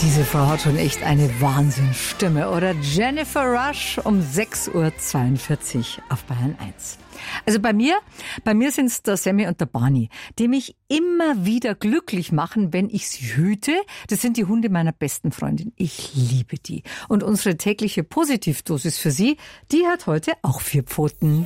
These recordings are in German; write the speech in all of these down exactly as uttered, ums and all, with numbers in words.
Diese Frau hat schon echt eine Wahnsinnsstimme, oder? Jennifer Rush um sechs Uhr zweiundvierzig auf Bayern eins. Also bei mir, bei mir sind es der Sammy und der Barney, die mich immer wieder glücklich machen, wenn ich sie hüte. Das sind die Hunde meiner besten Freundin. Ich liebe die. Und unsere tägliche Positivdosis für sie, die hat heute auch vier Pfoten.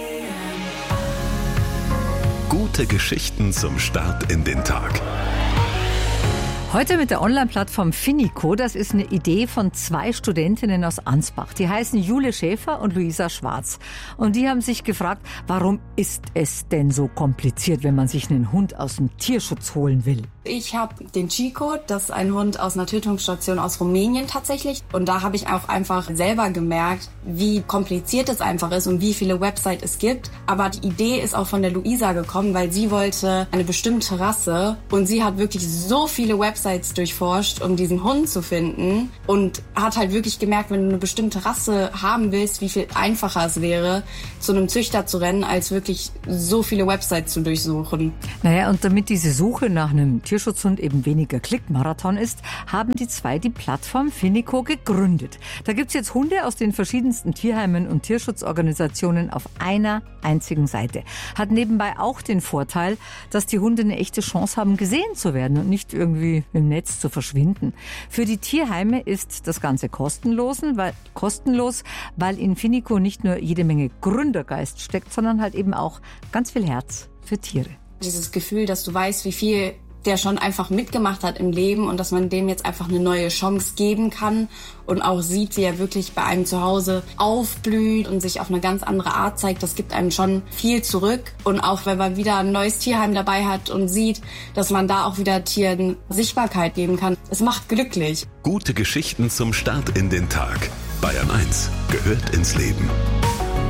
Gute Geschichten zum Start in den Tag. Heute mit der Online-Plattform Finico. Das ist eine Idee von zwei Studentinnen aus Ansbach. Die heißen Jule Schäfer und Luisa Schwarz. Und die haben sich gefragt, warum ist es denn so kompliziert, wenn man sich einen Hund aus dem Tierschutz holen will? Ich habe den Chico, das ist ein Hund aus einer Tötungsstation aus Rumänien tatsächlich. Und da habe ich auch einfach selber gemerkt, wie kompliziert es einfach ist und wie viele Websites es gibt. Aber die Idee ist auch von der Luisa gekommen, weil sie wollte eine bestimmte Rasse. Und sie hat wirklich so viele Websites durchforscht, um diesen Hund zu finden. Und hat halt wirklich gemerkt, wenn du eine bestimmte Rasse haben willst, wie viel einfacher es wäre, zu einem Züchter zu rennen, als wirklich so viele Websites zu durchsuchen. Naja, und damit diese Suche nach einem Tierschutzhund eben weniger Klickmarathon ist, haben die zwei die Plattform Finico gegründet. Da gibt's jetzt Hunde aus den verschiedensten Tierheimen und Tierschutzorganisationen auf einer einzigen Seite. Hat nebenbei auch den Vorteil, dass die Hunde eine echte Chance haben, gesehen zu werden und nicht irgendwie im Netz zu verschwinden. Für die Tierheime ist das Ganze kostenlos, weil, kostenlos, weil in Finico nicht nur jede Menge Gründergeist steckt, sondern halt eben auch ganz viel Herz für Tiere. Dieses Gefühl, dass du weißt, wie viel der schon einfach mitgemacht hat im Leben und dass man dem jetzt einfach eine neue Chance geben kann und auch sieht, wie er wirklich bei einem zu Hause aufblüht und sich auf eine ganz andere Art zeigt, das gibt einem schon viel zurück. Und auch wenn man wieder ein neues Tierheim dabei hat und sieht, dass man da auch wieder Tieren Sichtbarkeit geben kann, es macht glücklich. Gute Geschichten zum Start in den Tag. Bayern eins gehört ins Leben.